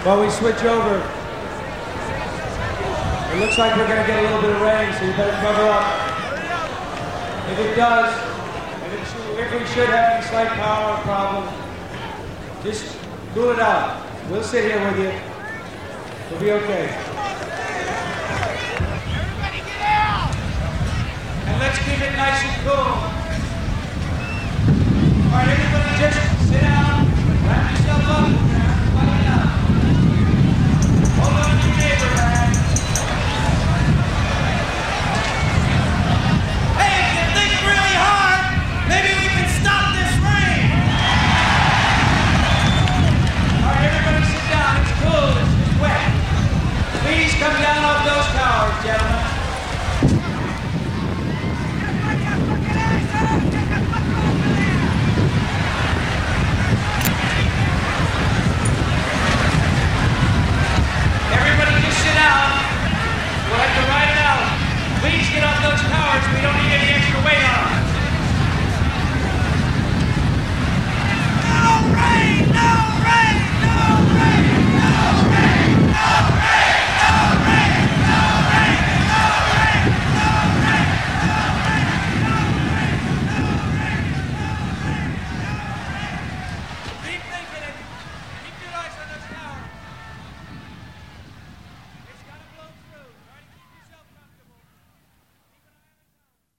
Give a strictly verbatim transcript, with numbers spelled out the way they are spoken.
While we switch over, it looks like we're going to get a little bit of rain, so you better cover up. If it does, if, it should, if we should have any slight power problem, just cool it out. We'll sit here with you. We'll be okay. Everybody get out! And let's keep it nice and cool. All right, everybody just sit down, wrap yourself up.